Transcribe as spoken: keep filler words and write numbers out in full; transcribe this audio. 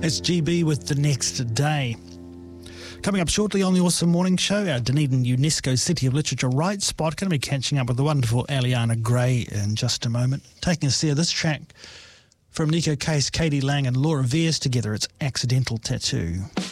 It's G B with The Next Day. Coming up shortly on the Awesome Morning Show, our Dunedin UNESCO City of Literature Right Spot. Going to be catching up with the wonderful Aliana Gray in just a moment. Taking us there, this track from Nico Case, Katie Lang and Laura Veers together. It's Accidental Tattoo.